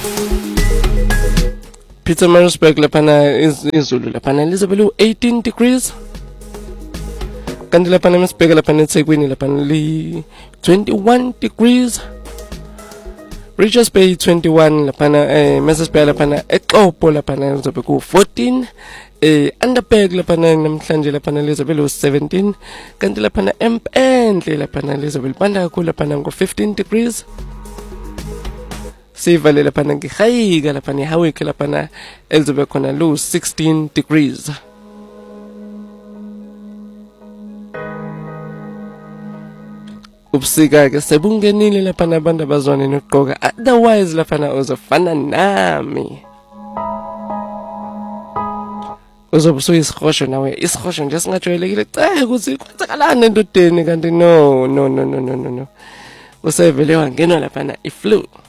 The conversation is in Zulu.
Pietermaritzburg laphana izulu laphana lizobe lu 18 degrees. Kanti laphana masibheka laphana eThekwini laphana li 21 degrees. Richards Bay 21 laphana masibheka laphana eXhopo laphana lizobe ku 14. Underberg laphana namhlanje laphana lizobe lu 17. Kanti laphana eMpendle laphana lizobe libanda kakhulu laphana ngo 15 degrees. Sivale laphana ngeHayiga laphana eHowick laphana elizobe khona lu 16 degrees. Ubusika ke sebungenile laphana abantu abazwane nokuqoka, otherwise laphana uzofana nami. Uzobe usuyisikosho nawe, isikosho nje singajwayelekile ukuthi kwenzakalani entodeni kanti no. Usevele wangenwa laphana iflu.